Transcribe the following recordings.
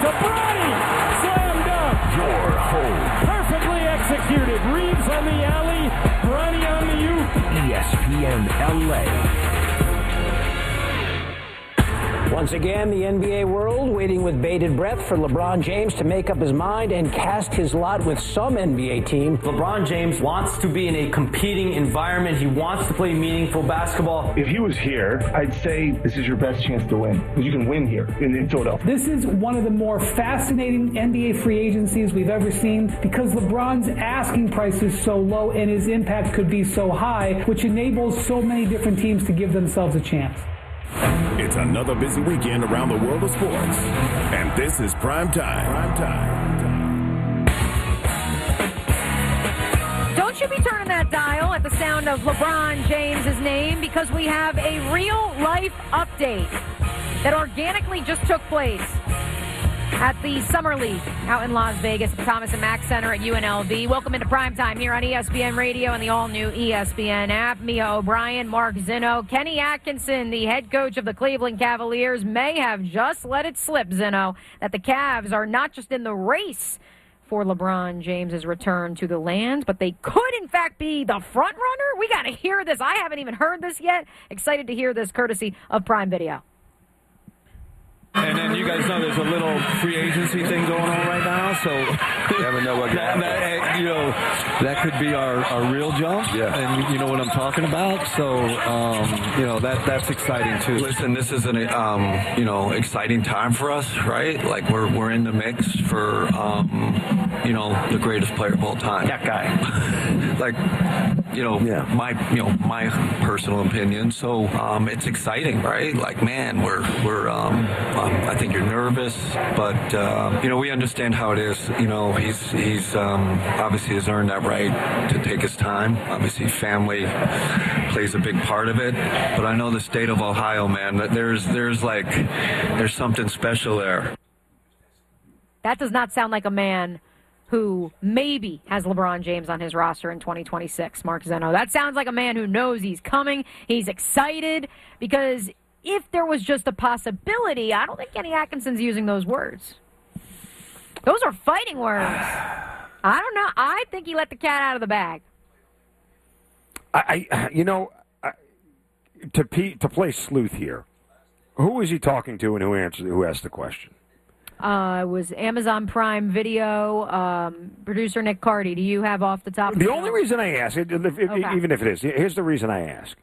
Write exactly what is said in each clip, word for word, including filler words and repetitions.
to Bronny. Slam dunk. Your home. Perfectly executed. Reeves on the alley. Bronny on the U. E S P N L A. Once again, the N B A world waiting with bated breath for LeBron James to make up his mind and cast his lot with some N B A team. LeBron James wants to be in a competing environment. He wants to play meaningful basketball. If he was here, I'd say this is your best chance to win. Because you can win here in, in Philadelphia. This is one of the more fascinating N B A free agencies we've ever seen because LeBron's asking price is so low and his impact could be so high, which enables so many different teams to give themselves a chance. It's another busy weekend around the world of sports, and this is Prime Time. Prime Time. Don't you be turning that dial at the sound of LeBron James's name, because we have a real-life update that organically just took place at the Summer League out in Las Vegas at the Thomas and Mack Center at U N L V. Welcome into Primetime here on E S P N Radio and the all-new E S P N app. Mia O'Brien, Mark Zinno, Kenny Atkinson, the head coach of the Cleveland Cavaliers, may have just let it slip, Zinno, that the Cavs are not just in the race for LeBron James's return to the land, but they could, in fact, be the front runner. We got to hear this. I haven't even heard this yet. Excited to hear this courtesy of Prime Video. And then you guys know there's a little free agency thing going on right now, so you never know what that, that, you know, that could be our, our real jump. Yeah. And you know what I'm talking about. So um, you know that that's exciting too. Listen, this is an um, you know exciting time for us, right? Like we're we're in the mix for um, you know the greatest player of all time. That guy. like you know yeah. my you know my personal opinion. So um, it's exciting, right? Like man, we're we're. Um, Um, I think you're nervous, but uh, you know we understand how it is. You know he's he's um, obviously has earned that right to take his time. Obviously, family plays a big part of it. But I know the state of Ohio, man. That there's there's like there's something special there. That does not sound like a man who maybe has LeBron James on his roster in twenty twenty-six. Mark Zinno. That sounds like a man who knows he's coming. He's excited because if there was just a possibility, I don't think Kenny Atkinson's using those words. Those are fighting words. I don't know. I think he let the cat out of the bag. I, I you know, I, to P, to play sleuth here, who was he talking to and who answered? Who asked the question? Uh, it was Amazon Prime Video, um, producer Nick Carty. Do you have off the top? The only reason I ask, if, if, okay. even if it is, here's the reason I ask.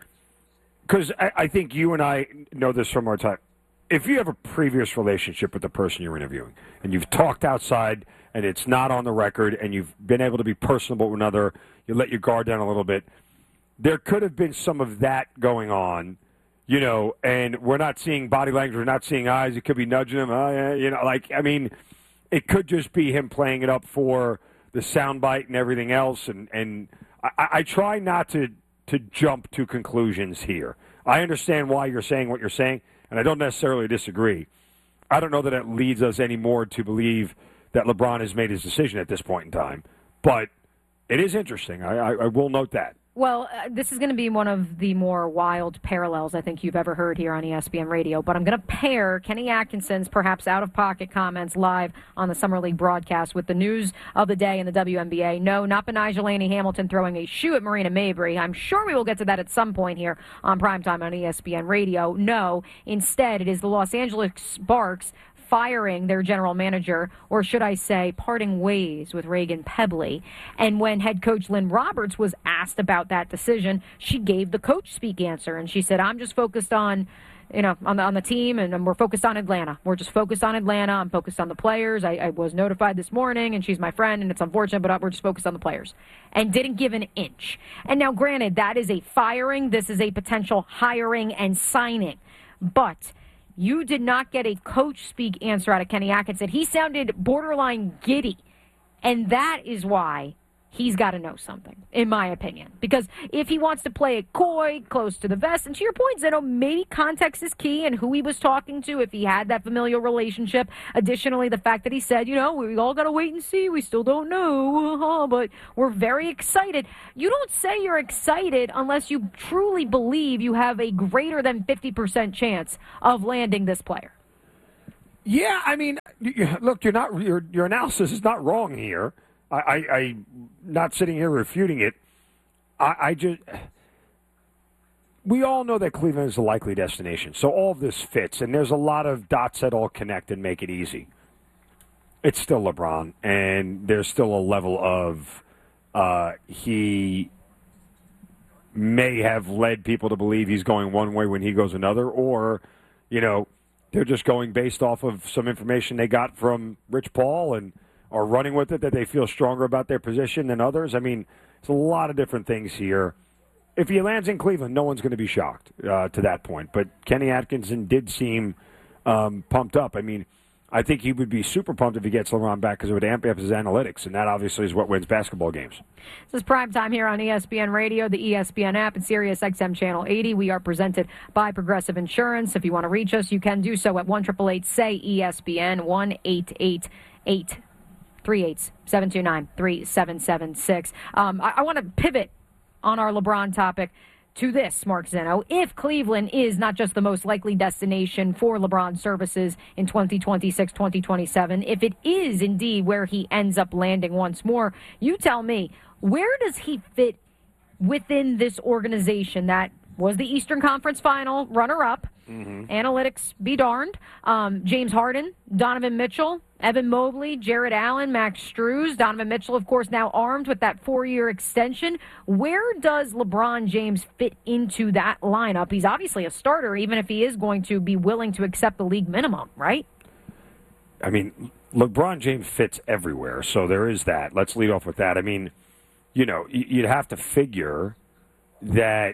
Because I, I think you and I know this from our time. If you have a previous relationship with the person you're interviewing, and you've talked outside, and it's not on the record, and you've been able to be personable with another, you let your guard down a little bit, there could have been some of that going on, you know, and we're not seeing body language, we're not seeing eyes, it could be nudging him, oh, yeah, you know, like, I mean, it could just be him playing it up for the soundbite and everything else, and, and I, I try not to to jump to conclusions here. I understand why you're saying what you're saying, and I don't necessarily disagree. I don't know that it leads us any more to believe that LeBron has made his decision at this point in time, but it is interesting. I, I, I will note that. Well, uh, this is going to be one of the more wild parallels I think you've ever heard here on E S P N Radio, but I'm going to pair Kenny Atkinson's perhaps out-of-pocket comments live on the Summer League broadcast with the news of the day in the W N B A. No, not Benijah Laney Hamilton throwing a shoe at Marina Mabrey. I'm sure we will get to that at some point here on Primetime on E S P N Radio. No, instead, it is the Los Angeles Sparks firing their general manager, or should I say parting ways with Reagan Pebley. And when head coach Lynn Roberts was asked about that decision, she gave the coach speak answer, and she said, I'm just focused on, you know, on the, on the team, and we're focused on Atlanta. We're just focused on Atlanta. I'm focused on the players. I, I was notified this morning, and she's my friend, and it's unfortunate, but we're just focused on the players. And didn't give an inch. And now, granted, that is a firing. This is a potential hiring and signing. But you did not get a coach speak answer out of Kenny Atkinson. He sounded borderline giddy. And that is why he's got to know something, in my opinion. Because if he wants to play it coy, close to the vest, and to your point, Zeno, maybe context is key and who he was talking to, if he had that familial relationship. Additionally, the fact that he said, you know, we all got to wait and see. We still don't know, but we're very excited. You don't say you're excited unless you truly believe you have a greater than fifty percent chance of landing this player. Yeah, I mean, look, you're not your your analysis is not wrong here. I, I, I not sitting here refuting it. I, I just we all know that Cleveland is a likely destination, so all of this fits, and there's a lot of dots that all connect and make it easy. It's still LeBron, and there's still a level of uh, he may have led people to believe he's going one way when he goes another, or, you know, they're just going based off of some information they got from Rich Paul and are running with it, that they feel stronger about their position than others. I mean, it's a lot of different things here. If he lands in Cleveland, no one's going to be shocked uh, to that point. But Kenny Atkinson did seem um, pumped up. I mean, I think he would be super pumped if he gets LeBron back because it would amp up his analytics, and that obviously is what wins basketball games. This is Prime Time here on E S P N Radio, the E S P N app, and Sirius X M Channel eighty. We are presented by Progressive Insurance. If you want to reach us, you can do so at one eight eight eight S A Y E S P N, one eight eight eight three eight seven two nine three seven seven six. Um, I, I want to pivot on our LeBron topic to this, Mark Zinno. If Cleveland is not just the most likely destination for LeBron's services in twenty twenty-six, twenty twenty-seven, if it is indeed where he ends up landing once more, you tell me, where does he fit within this organization that was the Eastern Conference Final runner-up? Mm-hmm. Analytics be darned. Um, James Harden, Donovan Mitchell, Evan Mobley, Jared Allen, Max Strus. Donovan Mitchell, of course, now armed with that four-year extension. Where does LeBron James fit into that lineup? He's obviously a starter, even if he is going to be willing to accept the league minimum, right? I mean, LeBron James fits everywhere, so there is that. Let's lead off with that. I mean, you know, you'd have to figure that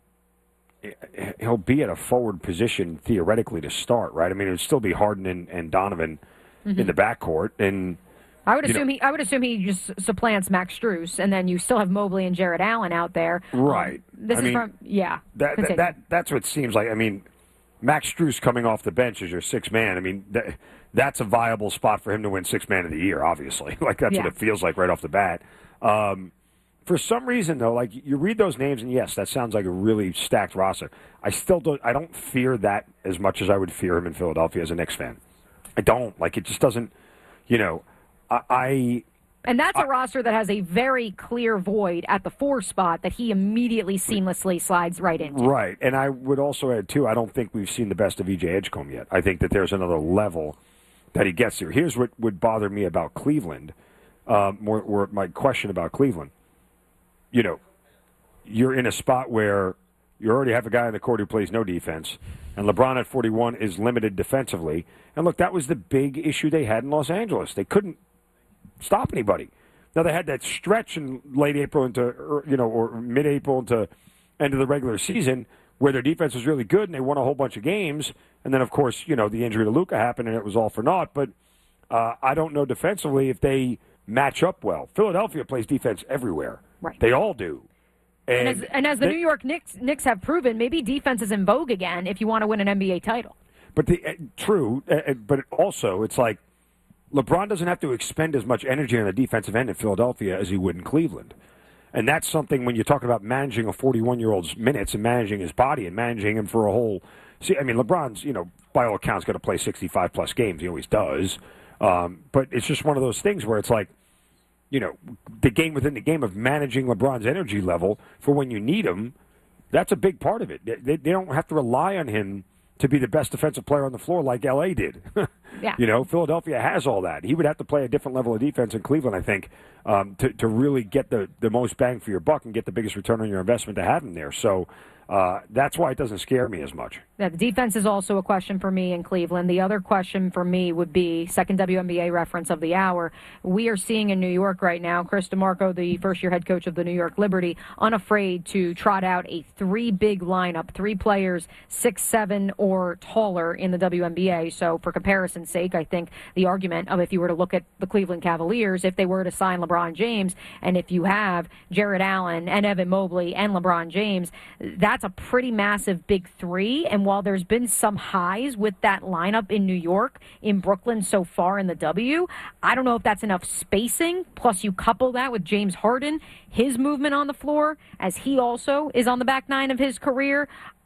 he'll be at a forward position theoretically to start, right? I mean, it would still be Harden and, and Donovan mm-hmm. in the backcourt, and I would assume know, he. I would assume he just supplants Max Strus, and then you still have Mobley and Jared Allen out there, right? Um, this I is mean, from yeah. That, that that that's what it seems like. I mean, Max Strus coming off the bench as your sixth man. I mean, that, that's a viable spot for him to win sixth man of the year. Obviously, like that's yeah. what it feels like right off the bat. Um, For some reason, though, like you read those names, and yes, that sounds like a really stacked roster. I still don't. I don't fear that as much as I would fear him in Philadelphia as a Knicks fan. I don't. Like it just doesn't. You know, I. I and that's a I, roster that has a very clear void at the four spot that he immediately seamlessly slides right into. Right, and I would also add too. I don't think we've seen the best of E J Edgecombe yet. I think that there's another level that he gets to. Here's what would bother me about Cleveland. Uh, more, more my question about Cleveland. You know, you're in a spot where you already have a guy on the court who plays no defense, and LeBron at forty-one is limited defensively. And look, that was the big issue they had in Los Angeles. They couldn't stop anybody. Now, they had that stretch in late April into, you know, or mid-April into end of the regular season where their defense was really good and they won a whole bunch of games. And then, of course, you know, the injury to Luka happened and it was all for naught. But uh, I don't know defensively if they match up well. Philadelphia plays defense everywhere. Right. They all do. And, and as, and as the they, New York Knicks, Knicks have proven, maybe defense is in vogue again if you want to win an N B A title. But the uh, true, uh, but also it's like LeBron doesn't have to expend as much energy on the defensive end in Philadelphia as he would in Cleveland. And that's something when you're talking about managing a forty-one-year-old's minutes and managing his body and managing him for a whole – see, I mean, LeBron's, you know, by all accounts, got to play sixty-five-plus games. He always does. Um, but it's just one of those things where it's like, you know, the game within the game of managing LeBron's energy level for when you need him, that's a big part of it. They, they don't have to rely on him to be the best defensive player on the floor like L A did. yeah. You know, Philadelphia has all that. He would have to play a different level of defense in Cleveland, I think, um, to, to really get the, the most bang for your buck and get the biggest return on your investment to have him there. So uh, that's why it doesn't scare me as much. Yeah, the defense is also a question for me in Cleveland. The other question for me would be, second W N B A reference of the hour, we are seeing in New York right now, Chris DeMarco, the first-year head coach of the New York Liberty, unafraid to trot out a three-big lineup, three players, six, seven, or taller in the W N B A. So for comparison's sake, I think the argument of if you were to look at the Cleveland Cavaliers, if they were to sign LeBron James, and if you have Jared Allen and Evan Mobley and LeBron James, that's a pretty massive big three. And while there's been some highs with that lineup in New York, in Brooklyn so far in the W, I don't know if that's enough spacing. Plus, you couple that with James Harden, his movement on the floor, as he also is on the back nine of his career.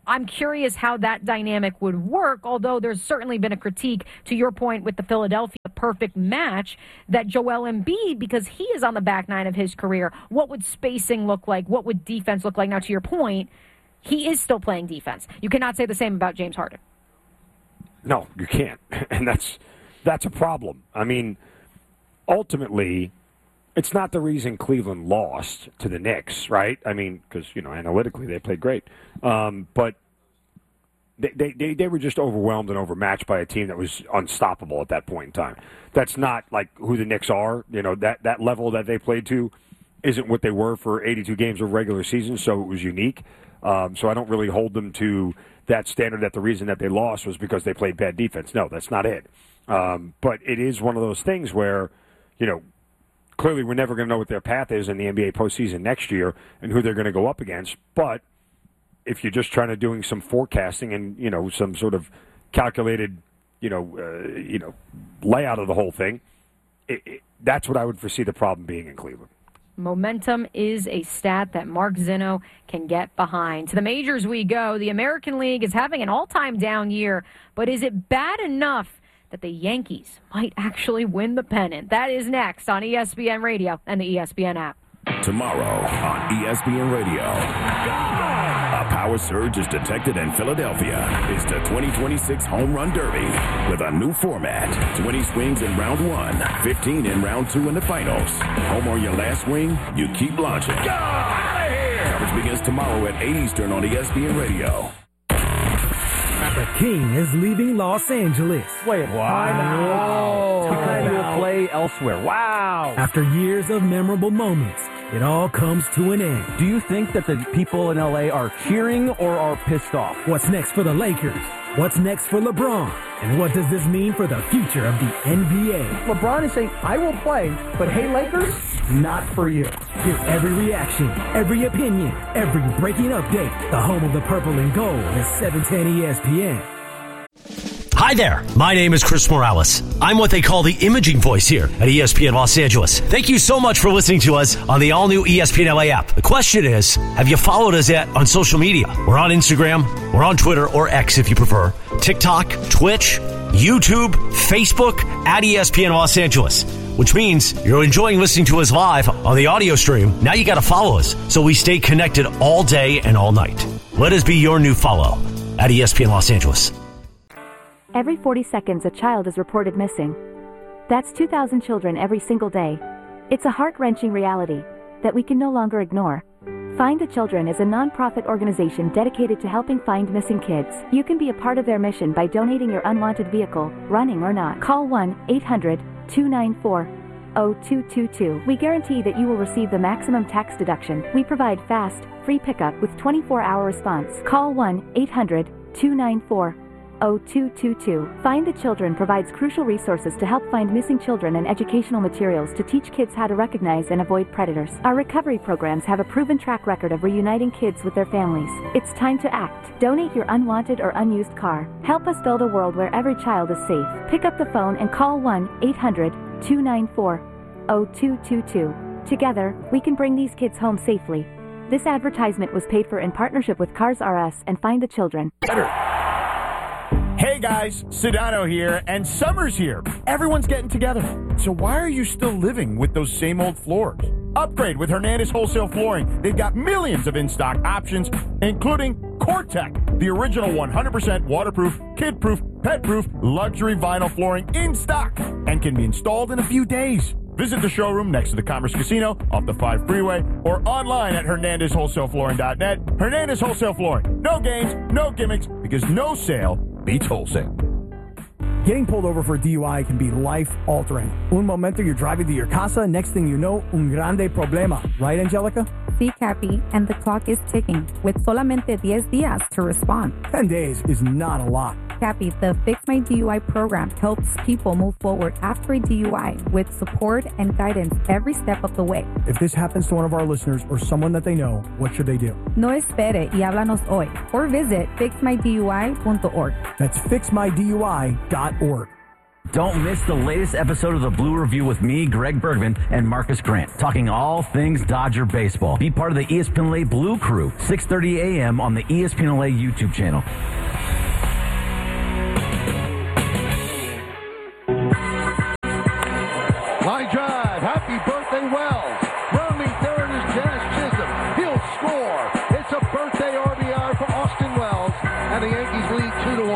I'm curious how that dynamic would work, although there's certainly been a critique, to your point, with the Philadelphia perfect match, that Joel Embiid, because he is on the back nine of his career, what would spacing look like? What would defense look like? Now, to your point, he is still playing defense. You cannot say the same about James Harden. No, you can't. And that's that's a problem. I mean, ultimately, it's not the reason Cleveland lost to the Knicks, right? I mean, because, you know, analytically they played great. Um, but they, they, they, they were just overwhelmed and overmatched by a team that was unstoppable at that point in time. That's not like who the Knicks are. You know, that, that level that they played to isn't what they were for eighty-two games of regular season, so it was unique. Um, so I don't really hold them to that standard that the reason that they lost was because they played bad defense. No, that's not it. Um, but it is one of those things where, you know, clearly, we're never going to know what their path is in the N B A postseason next year and who they're going to go up against. But if you're just trying to doing some forecasting and, you know, some sort of calculated, you know, uh, you know, layout of the whole thing, it, it, that's what I would foresee the problem being in Cleveland. Momentum is a stat that Mark Zinno can get behind. To the majors we go. The American League is having an all-time down year, but is it bad enough that the Yankees might actually win the pennant? That is next on E S P N Radio and the E S P N app. Tomorrow on E S P N Radio. A power surge is detected in Philadelphia. It's the twenty twenty-six Home Run Derby with a new format. twenty swings in round one, fifteen in round two in the finals. Home on your last swing, you keep launching. Get out of here! Coverage begins tomorrow at eight Eastern on E S P N Radio. The King is leaving Los Angeles. Wait, wow. Because he will play elsewhere. Wow. After years of memorable moments, it all comes to an end. Do you think that the people in L A are cheering or are pissed off? What's next for the Lakers? What's next for LeBron? And what does this mean for the future of the N B A? LeBron is saying, I will play, but hey, Lakers, not for you. Hear every reaction, every opinion, every breaking update. The home of the purple and gold is seven ten E S P N. Hi there, my name is Chris Morales. I'm what they call the imaging voice here at E S P N Los Angeles. Thank you so much for listening to us on the all-new E S P N L A app. The question is, have you followed us yet on social media? We're on Instagram, we're on Twitter, or X if you prefer, TikTok, Twitch, YouTube, Facebook, at E S P N Los Angeles. Which means you're enjoying listening to us live on the audio stream. Now you got to follow us so we stay connected all day and all night. Let us be your new follow at E S P N Los Angeles. Every forty seconds, a child is reported missing. That's two thousand children every single day. It's a heart-wrenching reality that we can no longer ignore. Find the Children is a non-profit organization dedicated to helping find missing kids. You can be a part of their mission by donating your unwanted vehicle, running or not. Call one eight hundred two nine four zero two two two. We guarantee that you will receive the maximum tax deduction. We provide fast, free pickup with twenty-four hour response. Call one eight hundred two nine four zero two two two. Find the Children provides crucial resources to help find missing children and educational materials to teach kids how to recognize and avoid predators. Our recovery programs have a proven track record of reuniting kids with their families. It's time to act. Donate your unwanted or unused car. Help us build a world where every child is safe. Pick up the phone and call one eight hundred two nine four zero two two two. Together, we can bring these kids home safely. This advertisement was paid for in partnership with Cars R Us and Find the Children. Hey guys, Sedano here, and summer's here. Everyone's getting together. So why are you still living with those same old floors? Upgrade with Hernandez Wholesale Flooring. They've got millions of in-stock options, including CoreTech, the original one hundred percent waterproof, kid-proof, pet-proof, luxury vinyl flooring in stock and can be installed in a few days. Visit the showroom next to the Commerce Casino off the five freeway or online at hernandez wholesale flooring dot net. Hernandez Wholesale Flooring. No games, no gimmicks, because no sale beats wholesale. Getting pulled over for a D U I can be life-altering. Un momento, you're driving to your casa, next thing you know, un grande problema. Right, Angelica? Sí, Cappy, and the clock is ticking, with solamente diez días to respond. Ten days is not a lot. Cappy, the Fix My D U I program helps people move forward after a D U I with support and guidance every step of the way. If this happens to one of our listeners or someone that they know, what should they do? No espere y háblanos hoy, or visit fix my D U I dot org. That's fix my D U I dot org. Don't miss the latest episode of the Blue Review with me, Greg Bergman, and Marcus Grant, talking all things Dodger baseball. Be part of the E S P N L A Blue Crew, six thirty a.m. on the E S P N L A YouTube channel.